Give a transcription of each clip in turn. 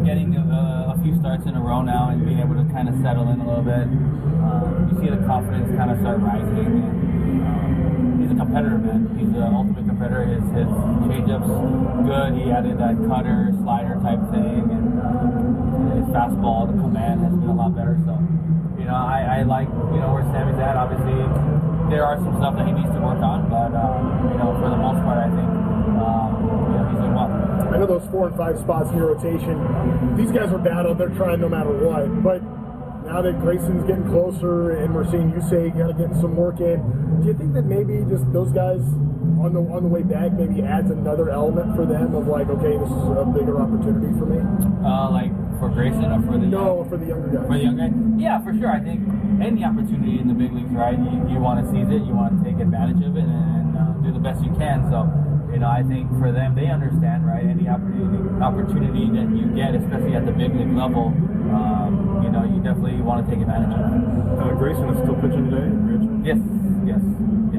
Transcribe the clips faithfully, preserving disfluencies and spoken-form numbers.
getting a, a few starts in a row now and being able to kind of settle in a little bit. Um, you see the confidence kind of start rising. And, um, he's a competitor, man. He's an ultimate competitor. His, his changeup's good. He added that cutter, slider type thing, and uh, his fastball, the command has been a lot better. So, you know, I, I like, you know, where Sammy's at. Obviously, there are some stuff that he needs to work on, but, um, you know, for the most part, I think, um, you know, he's doing well. I know those four and five spots in your rotation, these guys are battled. They're trying no matter what. But now that Grayson's getting closer and we're seeing you say you got to get some work in, do you think that maybe just those guys on the on the way back maybe adds another element for them of like, okay, this is a bigger opportunity for me? Uh, like for Grayson or for the no young, for the younger guys? For the young guys, yeah, for sure. I think any opportunity in the big leagues, right? You, you want to seize it, you want to take advantage of it, and uh, do the best you can. So. You know, I think for them, they understand, right? Any opportunity, opportunity that you get, especially at the big league level, um, you know, you definitely want to take advantage of it. Uh, Grayson is still pitching today, Rich? Yes, yes, yeah.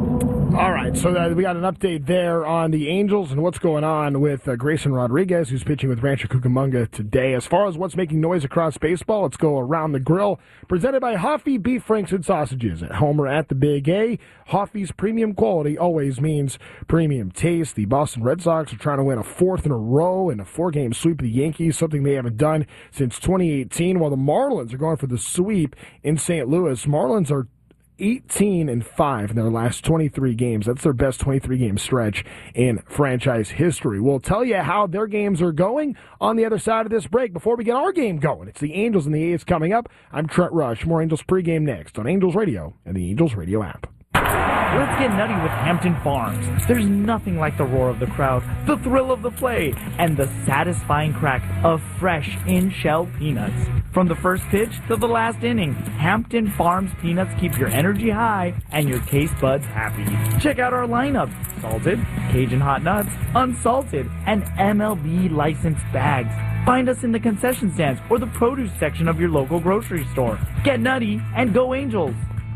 All right, so uh, we got an update there on the Angels and what's going on with uh, Grayson Rodriguez, who's pitching with Rancho Cucamonga today. As far as what's making noise across baseball, let's go around the grill. Presented by Hoffy Beef Franks and Sausages at home or at the Big A. Hoffy's premium quality always means premium taste. The Boston Red Sox are trying to win a fourth in a row in a four-game sweep of the Yankees, something they haven't done since twenty eighteen, while the Marlins are going for the sweep in Saint Louis. Marlins are eighteen and five in their last twenty-three games. That's their best twenty-three game stretch in franchise history. We'll tell you how their games are going on the other side of this break. Before we get our game going, it's the Angels and the A's coming up. I'm Trent Rush. More Angels pregame next on Angels Radio and the Angels Radio app. Let's get nutty with Hampton Farms. There's nothing like the roar of the crowd, the thrill of the play, and the satisfying crack of fresh in-shell peanuts. From the first pitch to the last inning, Hampton Farms peanuts keep your energy high and your taste buds happy. Check out our lineup: salted, Cajun hot nuts, unsalted, and M L B licensed bags. Find us in the concession stands or the produce section of your local grocery store. Get nutty and go Angels!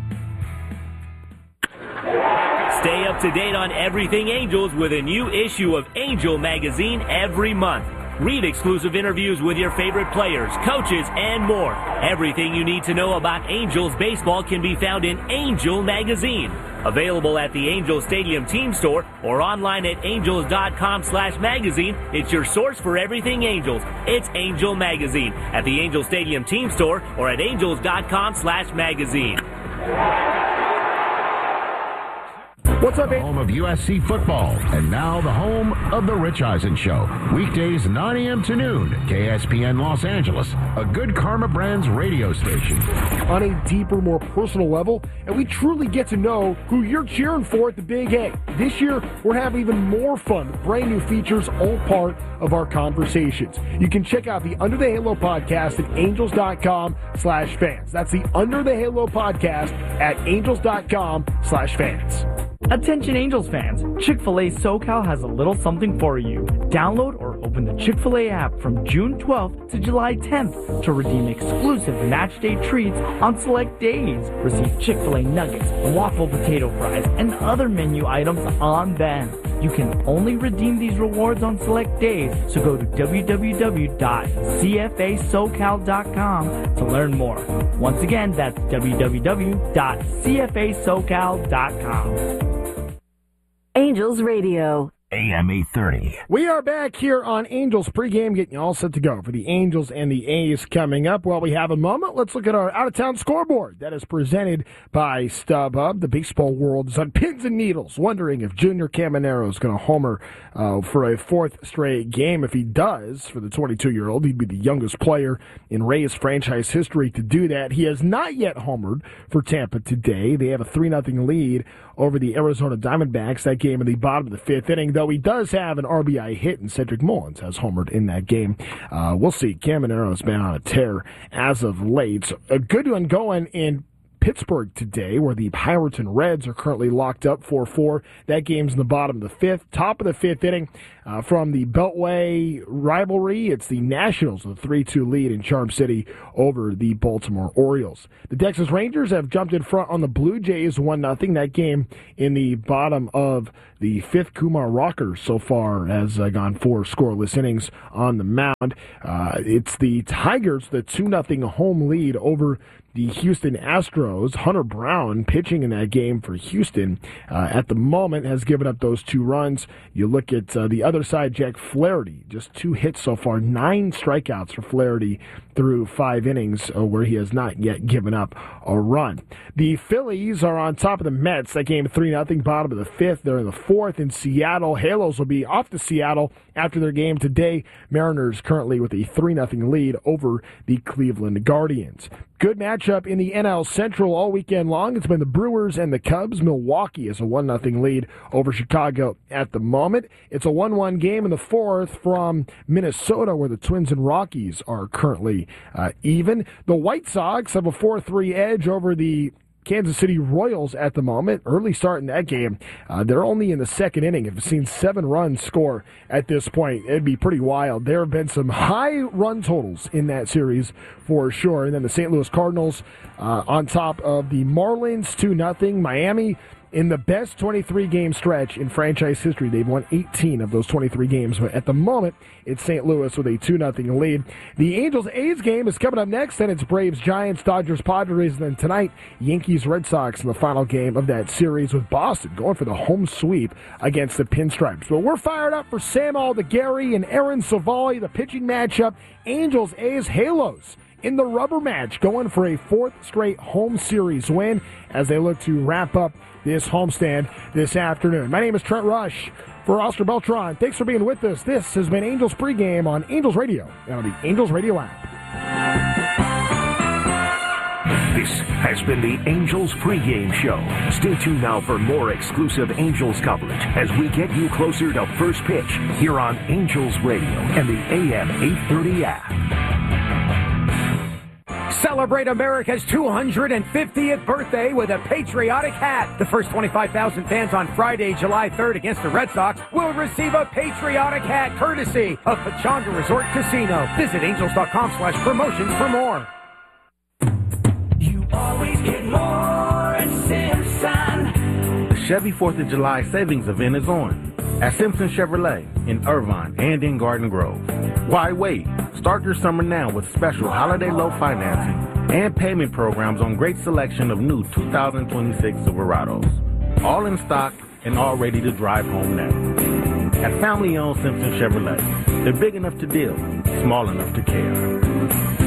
Stay up to date on everything Angels with a new issue of Angel Magazine every month. Read exclusive interviews with your favorite players, coaches, and more. Everything you need to know about Angels baseball can be found in Angel Magazine. Available at the Angel Stadium Team Store or online at angels.com slash magazine. It's your source for everything Angels. It's Angel Magazine at the Angel Stadium Team Store or at angels.com slash magazine. What's up, home of U S C football, and now the home of The Rich Eisen Show. Weekdays nine a.m. to noon, K S P N Los Angeles, a Good Karma Brands radio station. On a deeper, more personal level, and we truly get to know who you're cheering for at the Big A. This year, we're having even more fun with brand new features, all part of our conversations. You can check out the Under the Halo podcast at angels.com slash fans. That's the Under the Halo podcast at angels.com slash fans. Attention Angels fans, Chick-fil-A SoCal has a little something for you. Download or open the Chick-fil-A app from June twelfth to July tenth to redeem exclusive match day treats on select days. Receive Chick-fil-A nuggets, waffle potato fries, and other menu items on them. You can only redeem these rewards on select days, so go to w w w dot c f a socal dot com to learn more. Once again, that's w w w dot c f a socal dot com. Angels Radio. A M eight thirty. We are back here on Angels pregame, getting you all set to go for the Angels and the A's coming up. While we have a moment, let's look at our out-of-town scoreboard that is presented by StubHub. The baseball world is on pins and needles, wondering if Junior Caminero is going to homer uh, for a fourth straight game. If he does, for the twenty-two-year-old, he'd be the youngest player in Rays franchise history to do that. He has not yet homered for Tampa today. They have a three nothing lead over the Arizona Diamondbacks, that game in the bottom of the fifth inning, though he does have an R B I hit, and Cedric Mullins has homered in that game. Uh, we'll see. Caminero's been on a tear as of late. So a good one going in Pittsburgh today, where the Pirates and Reds are currently locked up four four. That game's in the bottom of the fifth. Top of the fifth inning uh, from the Beltway rivalry. It's the Nationals with a three two lead in Charm City over the Baltimore Orioles. The Texas Rangers have jumped in front on the Blue Jays one nothing. That game in the bottom of the fifth. Kumar Rocker so far has uh, gone four scoreless innings on the mound. Uh, it's the Tigers, the two nothing home lead over the Houston Astros. Hunter Brown pitching in that game for Houston uh, at the moment has given up those two runs. You look at uh, the other side, Jack Flaherty, just two hits so far, nine strikeouts for Flaherty through five innings uh, where he has not yet given up a run. The Phillies are on top of the Mets. That game three nothing, bottom of the fifth. They're in the fourth in Seattle. Halos will be off to Seattle after their game today. Mariners currently with a three nothing lead over the Cleveland Guardians. Good matchup in the N L Central all weekend long. It's been the Brewers and the Cubs. Milwaukee is a one nothing lead over Chicago at the moment. It's a one one game in the fourth from Minnesota, where the Twins and Rockies are currently uh, even. The White Sox have a four three edge over the Kansas City Royals at the moment. Early start in that game. Uh, they're only in the second inning. Have seen seven runs score at this point. It'd be pretty wild. There have been some high run totals in that series for sure. And then the Saint Louis Cardinals uh, on top of the Marlins two nothing. Miami in the best twenty-three game stretch in franchise history. They've won eighteen of those twenty-three games, but at the moment, it's Saint Louis with a two nothing lead. The Angels-A's game is coming up next, then it's Braves-Giants, Dodgers-Padres, and then tonight, Yankees-Red Sox in the final game of that series, with Boston going for the home sweep against the Pinstripes. But we're fired up for Sam Aldegari and Aaron Savali, the pitching matchup. Angels-A's Halos in the rubber match, going for a fourth straight home series win as they look to wrap up this homestand this afternoon. My name is Trent Rush for Oscar Beltran. Thanks for being with us. This has been Angels Pregame on Angels Radio and on the Angels Radio app. This has been the Angels Pregame Show. Stay tuned now for more exclusive Angels coverage as we get you closer to first pitch here on Angels Radio and the A M eight thirty app. Celebrate America's two hundred fiftieth birthday with a patriotic hat. The first twenty-five thousand fans on Friday, July third against the Red Sox will receive a patriotic hat courtesy of Pechanga Resort Casino. Visit angels.com slash promotions for more. You always get more at Simpson. The Chevy fourth of July savings event is on at Simpson Chevrolet in Irvine and in Garden Grove. Why wait? Start your summer now with special holiday low financing and payment programs on great selection of new two thousand twenty-six Silverados. All in stock and all ready to drive home now. At family-owned Simpson Chevrolet, they're big enough to deal, small enough to care.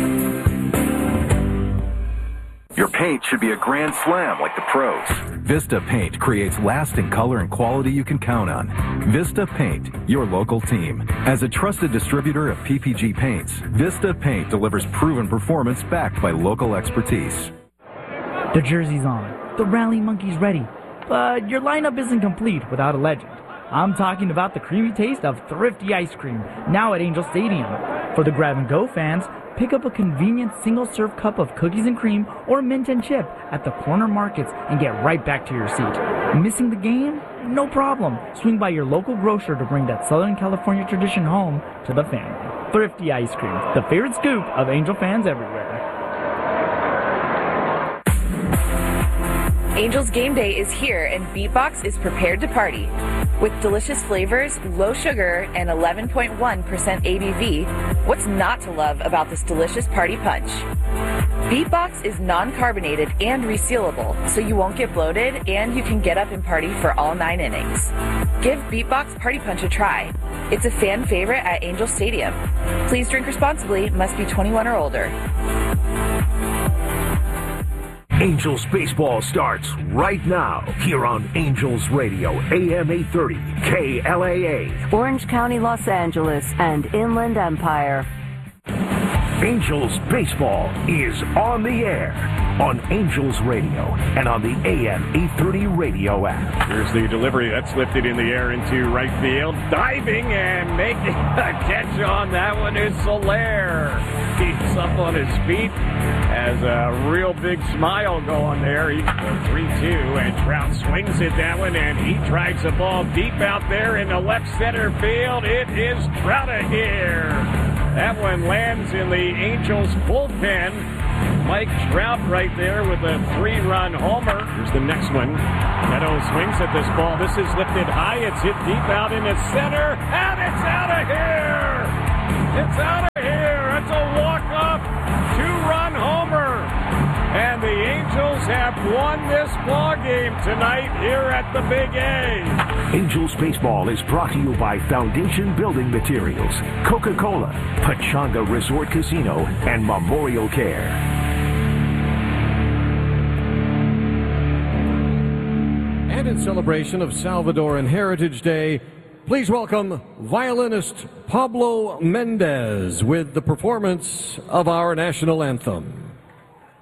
Your paint should be a grand slam like the pros. Vista Paint creates lasting color and quality you can count on. Vista Paint, your local team. As a trusted distributor of P P G paints, Vista Paint delivers proven performance backed by local expertise. The jersey's on. The rally monkey's ready. But your lineup isn't complete without a legend. I'm talking about the creamy taste of Thrifty Ice Cream, now at Angel Stadium. For the grab-and-go fans, pick up a convenient single-serve cup of cookies and cream or mint and chip at the corner markets and get right back to your seat. Missing the game? No problem. Swing by your local grocer to bring that Southern California tradition home to the family. Thrifty Ice Cream, the favorite scoop of Angel fans everywhere. Angels Game Day is here and Beatbox is prepared to party. With delicious flavors, low sugar, and eleven point one percent A B V, what's not to love about this delicious party punch? Beatbox is non-carbonated and resealable, so you won't get bloated and you can get up and party for all nine innings. Give Beatbox Party Punch a try. It's a fan favorite at Angel Stadium. Please drink responsibly, must be twenty-one or older. Angels baseball starts right now here on Angels Radio, A M eight thirty, K L A A. Orange County, Los Angeles, and Inland Empire. Angels baseball is on the air on Angels Radio and on the A M eight thirty radio app. Here's the delivery that's lifted in the air into right field. Diving and making a catch on that one is Soler. He's up on his feet. Has a real big smile going there. He's three two, and Trout swings at that one, and he drives the ball deep out there in the left center field. It is Trout here. That one lands in the Angels bullpen. Mike Trout right there with a three-run homer. Here's the next one. Neto swings at this ball. This is lifted high. It's hit deep out in the center, and it's out of here. It's out of here. It's a walk-off two-run homer. And the Angels have won this ball game tonight here at the Big A. Angels baseball is brought to you by Foundation Building Materials, Coca-Cola, Pachanga Resort Casino, and Memorial Care. And in celebration of Salvadoran Heritage Day, please welcome violinist Pablo Mendez with the performance of our national anthem.